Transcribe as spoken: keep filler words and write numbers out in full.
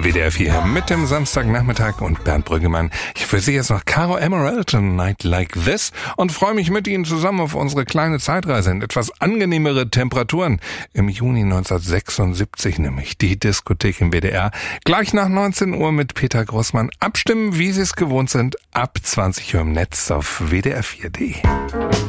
W D R vier mit dem Samstagnachmittag und Bernd Brüggemann. Ich für Sie jetzt noch Caro Emerald, A Night Like This, und freue mich mit Ihnen zusammen auf unsere kleine Zeitreise in etwas angenehmere Temperaturen. Im Juni neunzehnhundertsechsundsiebzig nämlich die Diskothek im W D R. Gleich nach neunzehn Uhr mit Peter Grossmann. Abstimmen, wie Sie es gewohnt sind, ab zwanzig Uhr im Netz auf w d r vier punkt d e.